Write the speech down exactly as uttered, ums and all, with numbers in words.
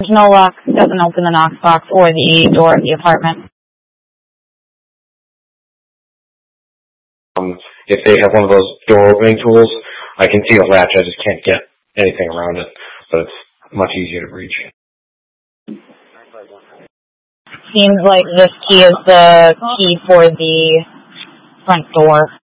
There's no lock. Doesn't open the Knox box or the door of the apartment. Um, if they have one of those door opening tools, I can see the latch. I just can't get anything around it, but it's much easier to breach. Seems like this key is the key for the front door.